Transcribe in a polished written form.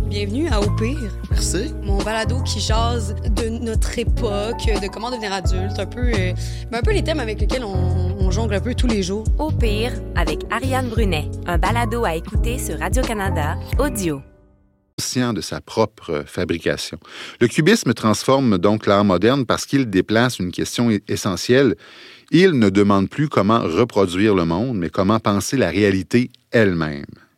Bienvenue à Au pire. Merci. Mon balado qui jase de notre époque, de comment devenir adulte, un peu les thèmes avec lesquels on jongle un peu tous les jours. Au pire, avec Ariane Brunet, un balado à écouter sur Radio-Canada, audio. Conscient de sa propre fabrication. Le cubisme transforme donc l'art moderne parce qu'il déplace une question essentielle. Il ne demande plus comment reproduire le monde, mais comment penser la réalité elle-même.